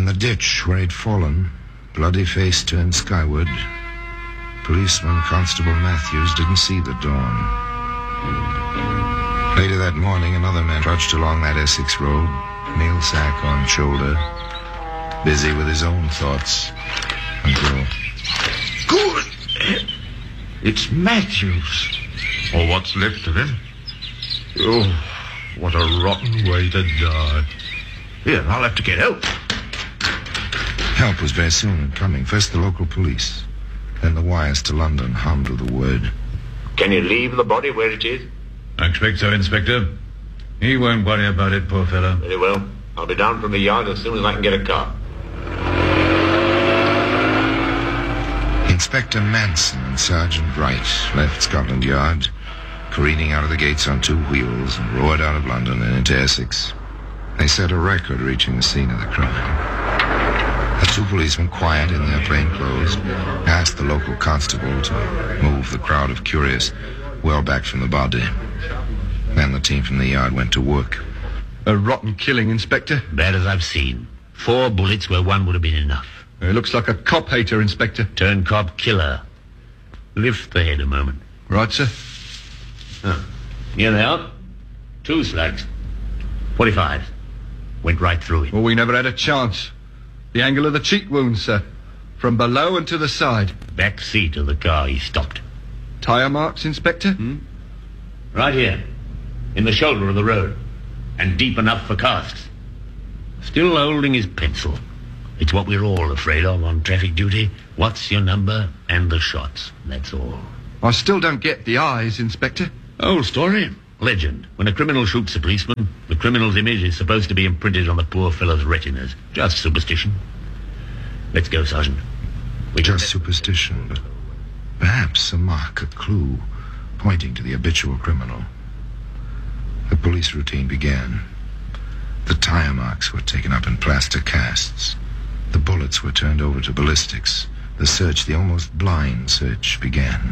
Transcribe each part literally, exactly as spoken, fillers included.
the ditch where he'd fallen, bloody face turned skyward, policeman Constable Matthews didn't see the dawn. Later that morning, another man trudged along that Essex road, meal sack on shoulder, busy with his own thoughts, until... Good! It's Matthews. Or what's left of him. Oh, what a rotten way to die. Here, I'll have to get help. Help was very soon coming. First the local police, then the wires to London hummed with the word. Can you leave the body where it is? I expect so, Inspector. He won't worry about it, poor fellow. Very well. I'll be down from the yard as soon as I can get a car. Inspector Manson and Sergeant Wright left Scotland Yard, careening out of the gates on two wheels, and roared out of London and into Essex. They set a record reaching the scene of the crime. The two policemen, quiet in their plain clothes, asked the local constable to move the crowd of curious well back from the body. Then the team from the yard went to work. A rotten killing, Inspector. Bad as I've seen. Four bullets where one would have been enough. It looks like a cop-hater, Inspector. Turn cop-killer. Lift the head a moment. Right, sir. Oh. Here they are. Two slugs. forty-five. Went right through it. Well, we never had a chance. The angle of the cheek wound, sir. From below and to the side. Back seat of the car, he stopped. Tyre marks, Inspector? Hmm? Right here. In the shoulder of the road. And deep enough for casts. Still holding his pencil. It's what we're all afraid of on traffic duty. What's your number and the shots. That's all. I still don't get the eyes, Inspector. Old story. Legend. When a criminal shoots a policeman, the criminal's image is supposed to be imprinted on the poor fellow's retinas. Just superstition. Let's go, Sergeant. We Just superstition, but perhaps a mark, a clue, pointing to the habitual criminal. The police routine began. The tire marks were taken up in plaster casts. The bullets were turned over to ballistics. The search, the almost blind search, began.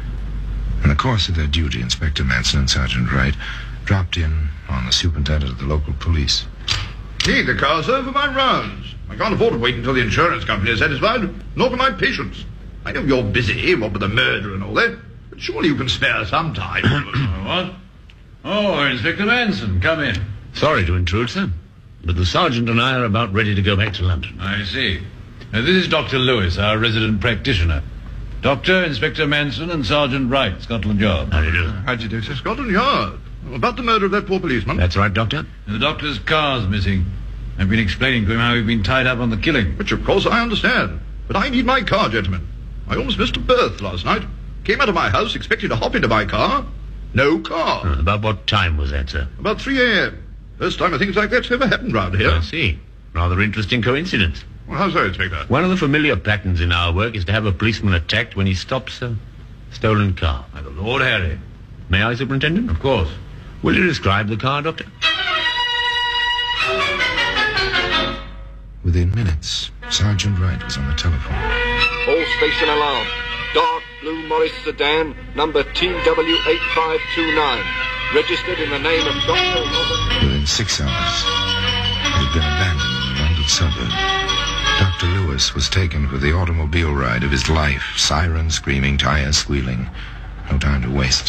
In the course of their duty, Inspector Manson and Sergeant Wright dropped in on the superintendent of the local police. Need the car, sir, for my rounds. I can't afford to wait until the insurance company is satisfied, nor can my patients. I know you're busy, what with the murder and all that, but surely you can spare some time. What? Oh, Inspector Manson, come in. Sorry to intrude, sir, but the sergeant and I are about ready to go back to London. I see. Now, this is Doctor Lewis, our resident practitioner. Doctor, Inspector Manson, and Sergeant Wright, Scotland Yard. How do you do? How'd you do, sir? Scotland Yard. About the murder of that poor policeman. That's right, Doctor. The doctor's car's missing. I've been explaining to him how he'd been tied up on the killing. Which, of course, I understand. But I need my car, gentlemen. I almost missed a berth last night. Came out of my house, expecting to hop into my car. No car. Uh, about what time was that, sir? About three a.m. First time I think like that's ever happened round here. I see. Rather interesting coincidence. Well, how's that, Inspector? One of the familiar patterns in our work is to have a policeman attacked when he stops a stolen car. By the Lord Harry. May I, Superintendent? Of course. Will you describe the car, Doctor? Within minutes, Sergeant Wright was on the telephone. All station alarm. Dark blue Morris sedan, number T W eight five two nine. Registered in the name of Doctor Robert... Within six hours, it had been abandoned in a London suburb. Doctor Lewis was taken for the automobile ride of his life. Sirens screaming, tires squealing. No time to waste.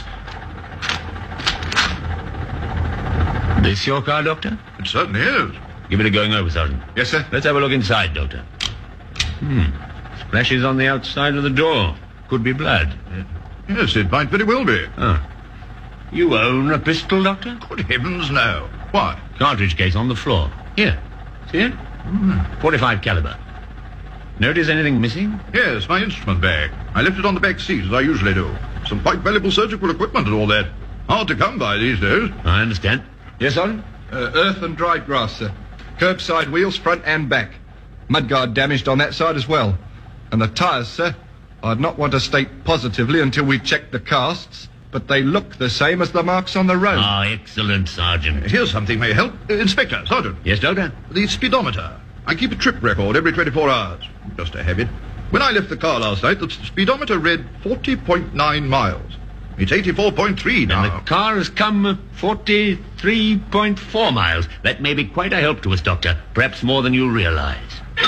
This your car, Doctor? It certainly is. Give it a going over, Sergeant. Yes, sir. Let's have a look inside, Doctor. Hmm. Splashes on the outside of the door. Could be blood. Yes, it might very well be. Oh. You own a pistol, Doctor? Good heavens, no. Why? Cartridge case on the floor. Here. See it? Mm. forty-five caliber. Notice anything missing? Yes, my instrument bag. I left it on the back seat, as I usually do. Some quite valuable surgical equipment and all that. Hard to come by these days. I understand. Yes, Sergeant? Uh, earth and dried grass, sir. Curbside wheels, front and back. Mudguard damaged on that side as well. And the tyres, sir. I'd not want to state positively until we check the casts, but they look the same as the marks on the road. Ah, excellent, Sergeant. Here's something may help. Uh, Inspector, Sergeant. Yes, Doctor? The speedometer. I keep a trip record every twenty-four hours. Just a habit. When I left the car last night, the speedometer read forty point nine miles. It's eighty-four point three now. And the car has come forty-three point four miles. That may be quite a help to us, Doctor. Perhaps more than you realize.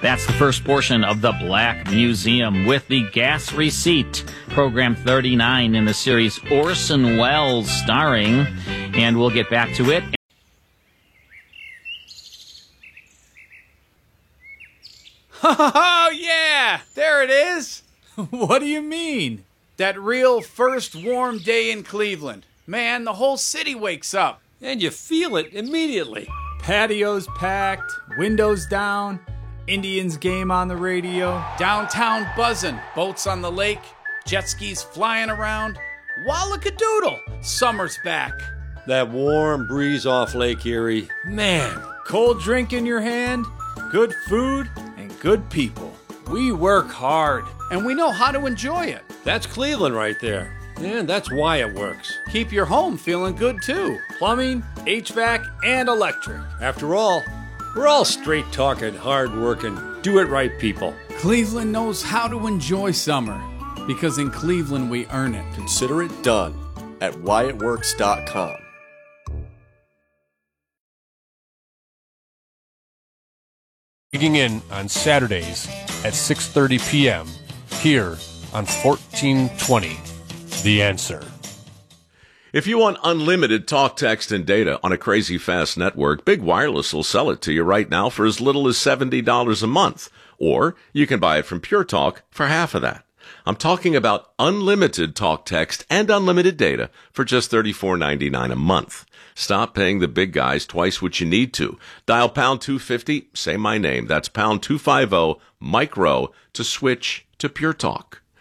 That's the first portion of The Black Museum with the gas receipt, program thirty-nine in the series Orson Welles starring, and we'll get back to it. Oh, yeah! There it is! What do you mean? That real first warm day in Cleveland. Man, the whole city wakes up. And you feel it immediately. Patios packed, windows down, Indians game on the radio, downtown buzzing, boats on the lake, jet skis flying around. Wallakadoodle, summer's back. That warm breeze off Lake Erie. Man. Cold drink in your hand, good food, and good people. We work hard, and we know how to enjoy it. That's Cleveland right there. And that's why it works. Keep your home feeling good, too. Plumbing, H V A C, and electric. After all, we're all straight-talking, hard-working, do-it-right people. Cleveland knows how to enjoy summer, because in Cleveland we earn it. Consider it done at why it works dot com. Digging in on Saturdays at six thirty p.m. here on fourteen twenty. The Answer. If you want unlimited talk, text, and data on a crazy fast network, Big Wireless will sell it to you right now for as little as seventy dollars a month. Or you can buy it from Pure Talk for half of that. I'm talking about unlimited talk, text, and unlimited data for just thirty-four ninety-nine a month. Stop paying the big guys twice what you need to. Dial pound two fifty, say my name. That's pound two fifty, micro, to switch to Pure Talk.